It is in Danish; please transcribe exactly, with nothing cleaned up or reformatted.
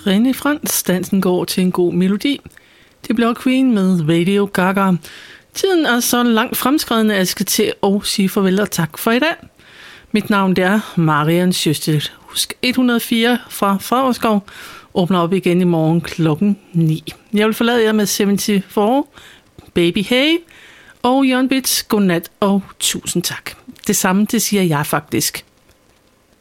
René Frans. Dansen går til en god melodi. Det bliver Queen med Radio Gaga. Tiden er så langt fremskreden, at jeg skal til at sige farvel og tak for i dag. Mit navn det er Marian Sjøstedt. Husk et hundrede og fire fra Favreskov åbner op igen i morgen klokken ni. Jeg vil forlade jer med syvoghalvfjerds, Baby Hey og Jørgen Bits. Godnat og tusind tak. Det samme, det siger jeg faktisk.